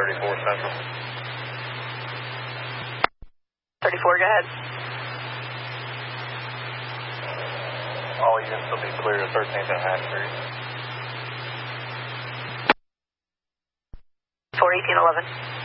34 Central. 34, go ahead. All units will be clear to 13th and Hatch Street. 41811.